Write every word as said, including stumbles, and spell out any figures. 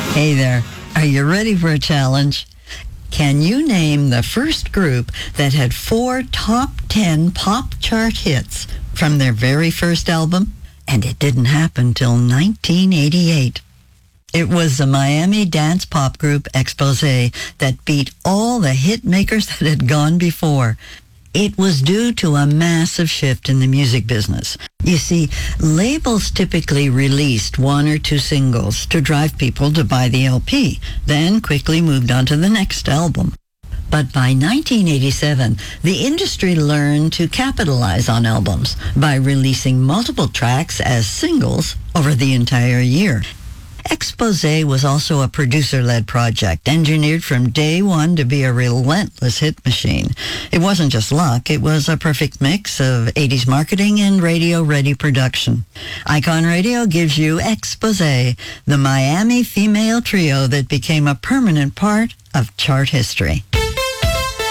Hey there, are you ready for a challenge? Can you name the first group that had four top ten pop chart hits from their very first album? And it didn't happen till nineteen eighty-eight. It was the Miami dance pop group Exposé that beat all the hit makers that had gone before. It was due to a massive shift in the music business. You see, labels typically released one or two singles to drive people to buy the L P, then quickly moved on to the next album. But by nineteen eighty-seven, the industry learned to capitalize on albums by releasing multiple tracks as singles over the entire year. Exposé was also a producer-led project, engineered from day one to be a relentless hit machine. It wasn't just luck, it was a perfect mix of eighties marketing and radio-ready production. Icon Radio gives you Exposé, the Miami female trio that became a permanent part of chart history.